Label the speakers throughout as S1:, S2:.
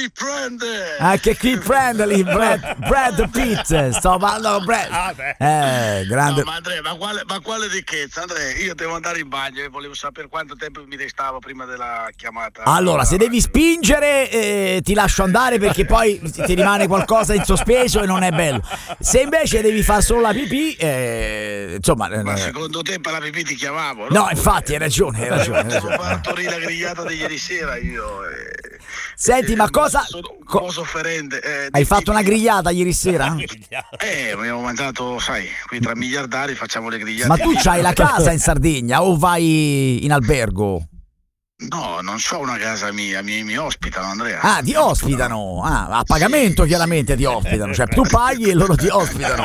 S1: qui prende.
S2: Anche qui prende lì Brad Pitt. Sto parlando con Brad. Grande.
S1: No, ma Andrea, ma quale ricchezza, Andrea? Io devo andare in bagno e volevo sapere quanto tempo mi restavo prima della chiamata.
S2: Allora, se devi spingere, ti lascio andare perché poi ti rimane qualcosa in sospeso e non è bello. Se invece devi fare solo la pipì, insomma.
S1: Ma secondo te per la pipì ti chiamavo? No,
S2: no, infatti hai ragione.
S1: Devo partorire la grigliata di ieri sera io.
S2: Senti, ma cosa.
S1: Sono un po' sofferente.
S2: Hai fatto una grigliata ieri sera?
S1: Abbiamo mangiato, sai, qui tra miliardari facciamo le grigliate.
S2: Ma tu c'hai la casa in Sardegna o vai in albergo?
S1: No, non c'ho una casa mia, mi ospitano, Andrea.
S2: Ah, ti ospitano. Ah, a pagamento chiaramente ti ospitano. Cioè tu paghi e loro ti ospitano.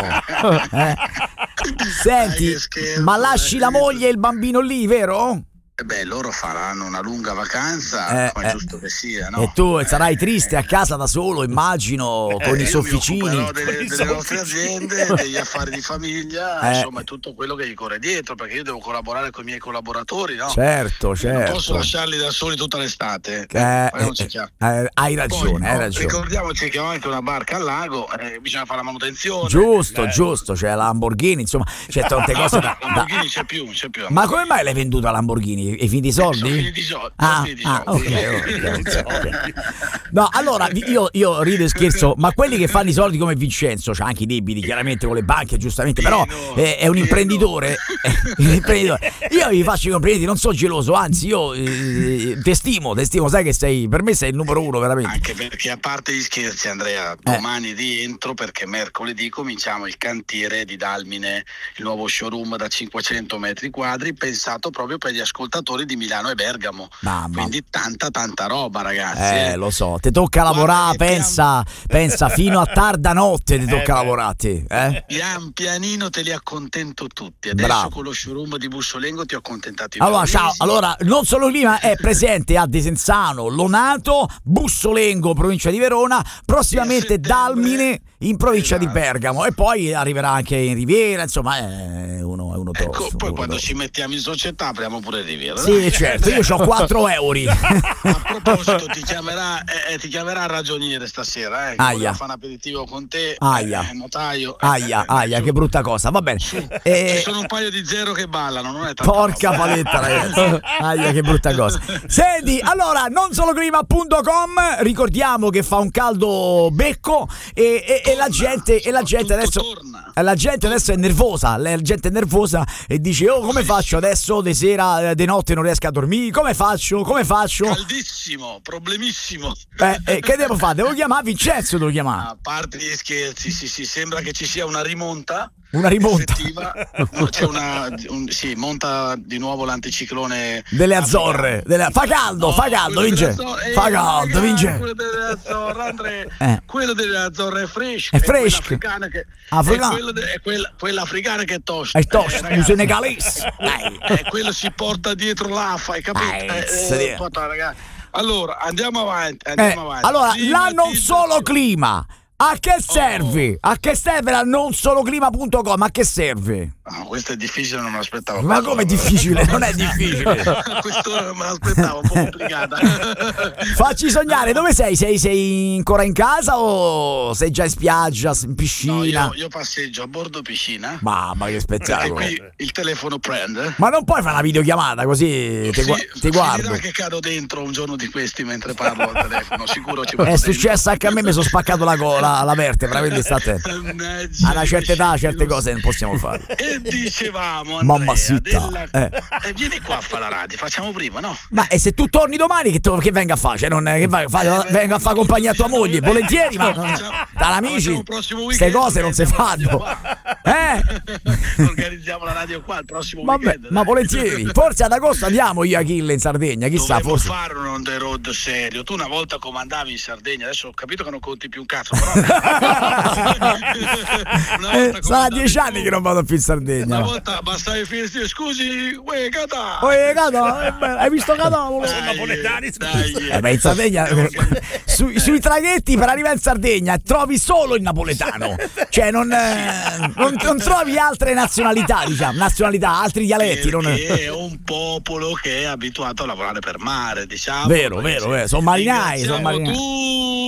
S2: Senti, ma lasci la moglie e il bambino lì, vero?
S1: Loro faranno una lunga vacanza, come è giusto che sia, no?
S2: E tu sarai triste a casa da solo, immagino, con i sofficini.
S1: Io mi occuperò delle nostre aziende, degli affari di famiglia, insomma, tutto quello che gli corre dietro, perché io devo collaborare con i miei collaboratori, no?
S2: Certo.
S1: Non posso lasciarli da soli tutta l'estate.
S2: Hai ragione.
S1: Ricordiamoci che ho anche una barca al lago, bisogna fare la manutenzione.
S2: Giusto, c'è la Lamborghini, insomma, c'è tante cose da.
S1: Lamborghini c'è più.
S2: Ma come mai l'hai venduta la Lamborghini? Hai finito i soldi?
S1: Sono finiti i soldi.
S2: Ok. No, allora io rido e scherzo, ma quelli che fanno i soldi come Vincenzo, c'ha anche i debiti chiaramente con le banche, giustamente, però è un imprenditore. Io vi faccio i complimenti, non sono geloso, anzi io ti stimo, sai che per me sei il numero uno veramente.
S1: Anche perché, a parte gli scherzi, Andrea, domani rientro perché mercoledì cominciamo il cantiere di Dalmine, il nuovo showroom da 500 metri quadri pensato proprio per gli ascoltatori di Milano e Bergamo. Quindi tanta roba, ragazzi.
S2: Lo so, ti tocca lavorare, pensa fino a tarda notte ti tocca lavorare.
S1: Pian pianino te li accontento tutti. Adesso
S2: bravo.
S1: Con lo showroom di Bussolengo ti ho accontentato.
S2: Allora, ciao. Allora, Non Solo Clima è presente a Desenzano, Lonato, Bussolengo, provincia di Verona, prossimamente Dalmine in provincia di Bergamo, e poi arriverà anche in Riviera, insomma è uno tosto.
S1: Poi quando ci mettiamo in società apriamo pure Riviera.
S2: Sì, certo, io ho 4 euro.
S1: A proposito, ti chiamerà il ragioniere stasera,
S2: Aia.
S1: Fare un aperitivo con te, notaio.
S2: Aia, che brutta cosa, va bene.
S1: Ci sono un paio di zero che ballano, non è tanto.
S2: Porca paletta, ragazzi. Aia, che brutta cosa. Senti, allora, nonsoloclima.com, ricordiamo che fa un caldo becco e la gente adesso
S1: torna.
S2: La gente adesso è nervosa, e dice: "Oh, come faccio adesso di sera, di notte non riesco a dormire, come faccio?"
S1: Caldissimo, problemissimo.
S2: Che devo fare? Devo chiamare Vincenzo, devo chiamare.
S1: A parte gli scherzi, sì, sembra che ci sia una rimonta.
S2: Una rimonta.
S1: No, c'è monta di nuovo l'anticiclone
S2: delle Azzorre. Fa caldo, Vince. Fa caldo, Vince.
S1: Quello delle Azzorre, Andrea. Quello delle Azzorre è fresco.
S2: È fresco.
S1: Quella africana che è tosta.
S2: È tosta, un senegalese.
S1: Quello si porta dietro l'AFA, hai capito? Ragazzi. Allora, andiamo avanti.
S2: Allora, la Non Solo Clima. A che serve? A che serve la nonsoloclima.com? A che serve?
S1: Questo è difficile, non me l'aspettavo.
S2: Ma come è difficile? Non è difficile.
S1: Questo non me l'aspettavo, un po' complicata.
S2: Facci sognare, dove sei? Sei ancora in casa o sei già in spiaggia, in piscina?
S1: No, io passeggio a bordo piscina.
S2: Mamma, che spettacolo.
S1: Perché qui il telefono prende.
S2: Ma non puoi fare una videochiamata così ti guardo?
S1: Finirà che cado dentro un giorno di questi mentre parlo al telefono, sicuro ci
S2: è successo anche a me, mi sono spaccato la vertebra, quindi state a una certa età certe cose non possiamo fare.
S1: E dicevamo, Andrea,
S2: mamma zitta,
S1: vieni qua a fare la radio, facciamo prima, no?
S2: Ma e se tu torni domani che venga a fare? Cioè, venga a fare compagnia a tua moglie, volentieri, ma dall'amici queste cose non si fanno.
S1: Organizziamo la radio qua il prossimo weekend.
S2: Ma volentieri, forse ad agosto andiamo io e Achille in Sardegna, chissà.
S1: Dovremmo
S2: forse
S1: fare un on the road serio. Tu una volta comandavi in Sardegna, adesso ho capito che non conti più un cazzo, però
S2: sarà 10 anni che non vado più in Sardegna.
S1: Una volta bastavi finire, scusi, Cata,
S2: hai visto Cata?
S1: Sono napoletani,
S2: in Sardegna sui traghetti per arrivare in Sardegna trovi solo il napoletano, cioè non trovi altre nazionalità, altri dialetti.
S1: È un popolo che è abituato a lavorare per mare, diciamo.
S2: Vero, sono marinai.
S1: Tu